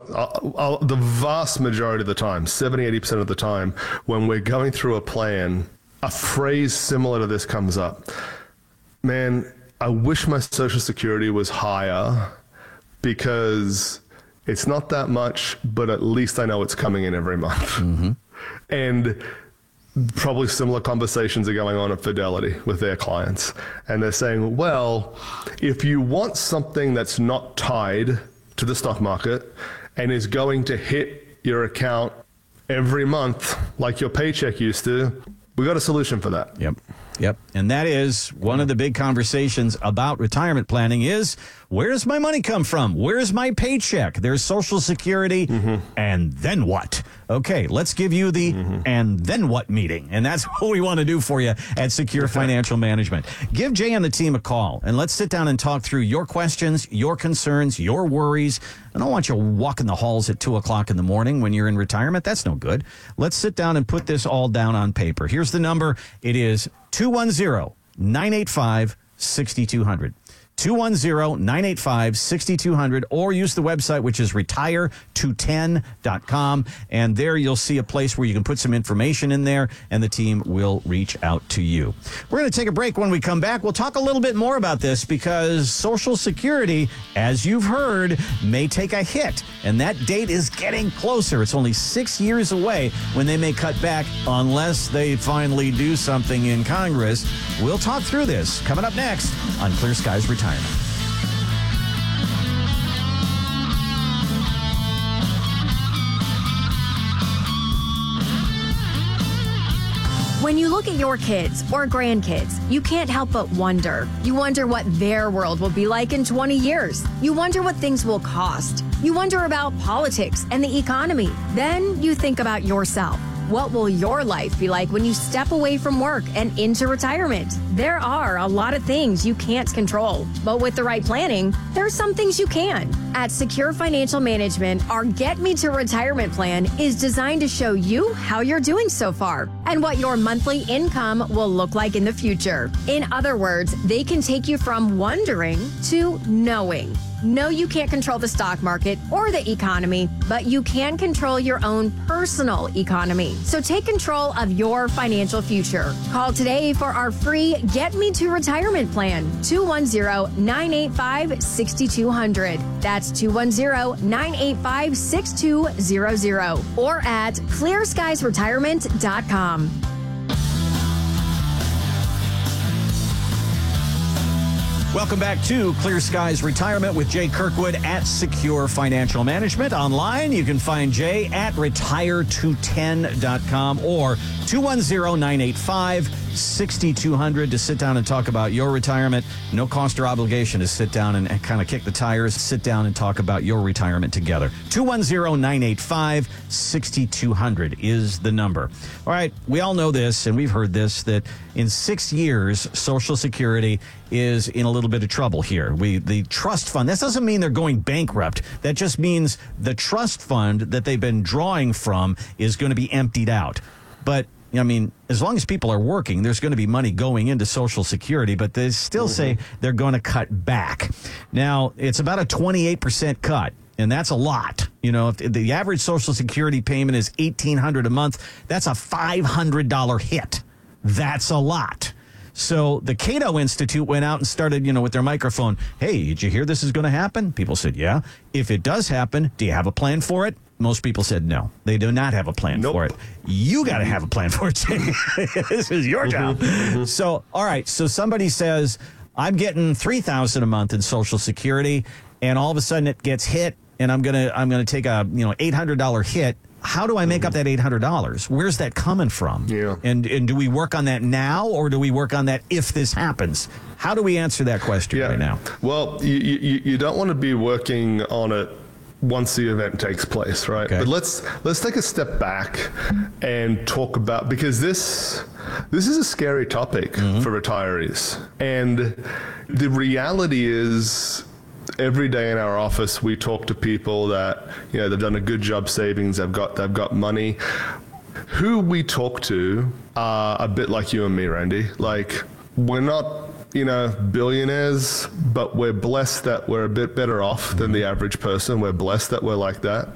the vast majority of the time, 70-80% of the time, when we're going through a plan, a phrase similar to this comes up. Man, I wish my Social Security was higher because it's not that much, but at least I know it's coming in every month. Mm-hmm. And probably similar conversations are going on at Fidelity with their clients. And they're saying, well, if you want something that's not tied to the stock market and is going to hit your account every month like your paycheck used to, we got a solution for that. Yep. And that is one of the big conversations about retirement planning is, where's my money come from? Where's my paycheck? There's Social Security, and then what? Okay, let's give you the and then what meeting. And that's what we want to do for you at Secure Financial Management. Give Jay and the team a call, and let's sit down and talk through your questions, your concerns, your worries. I don't want you walking the halls at 2 o'clock in the morning when you're in retirement. That's no good. Let's sit down and put this all down on paper. Here's the number. It is 210-985-6200. 210-985-6200, or use the website, which is retire210.com. And there you'll see a place where you can put some information in there, and the team will reach out to you. We're going to take a break. When we come back, we'll talk a little bit more about this, because Social Security, as you've heard, may take a hit. And that date is getting closer. It's only 6 years away when they may cut back, unless they finally do something in Congress. We'll talk through this coming up next on Clear Skies Retirement. When you look at your kids or grandkids, you can't help but wonder. You wonder what their world will be like in 20 years. You wonder what things will cost. You wonder about politics and the economy. Then you think about yourself. What will your life be like when you step away from work and into retirement? There are a lot of things you can't control, but with the right planning, there are some things you can. At Secure Financial Management, our Get Me to Retirement plan is designed to show you how you're doing so far and what your monthly income will look like in the future. In other words, they can take you from wondering to knowing. No, you can't control the stock market or the economy, but you can control your own personal economy. So take control of your financial future. Call today for our free Get Me to Retirement plan, 210-985-6200. That's 210-985-6200, or at clearskiesretirement.com. Welcome back to Clear Skies Retirement with Jay Kirkwood at Secure Financial Management. Online, you can find Jay at retire210.com or 210-985-6200 to sit down and talk about your retirement. No cost or obligation to sit down and kind of kick the tires, sit down and talk about your retirement together. 210-985-6200 is the number. All right, we all know this, and we've heard this, that in 6 years, Social Security is in a little bit of trouble here. The trust fund, that doesn't mean they're going bankrupt. That just means the trust fund that they've been drawing from is going to be emptied out. But I mean, as long as people are working, there's going to be money going into Social Security, but they still say they're going to cut back. Now, it's about a 28% cut, and that's a lot. You know, if the average Social Security payment is $1,800 a month, that's a $500 hit. That's a lot. So the Cato Institute went out and started, with their microphone, hey, did you hear this is going to happen? People said, yeah. If it does happen, do you have a plan for it? Most people said no. They do not have a plan for it. You got to have a plan for it. This is your job. So, all right. So somebody says, I'm getting $3,000 a month in Social Security, and all of a sudden it gets hit, and I'm gonna take a $800 hit. How do I make up that $800? Where's that coming from? Yeah. And do we work on that now, or do we work on that if this happens? How do we answer that question right now? Well, you don't want to be working on it once the event takes place, right? Okay. But let's take a step back and talk about, because this is a scary topic for retirees. And the reality is, every day in our office, we talk to people that, they've done a good job savings, they've got money. Who we talk to are a bit like you and me, Randy. Like, we're not, billionaires, but we're blessed that we're a bit better off than the average person. We're blessed that we're like that.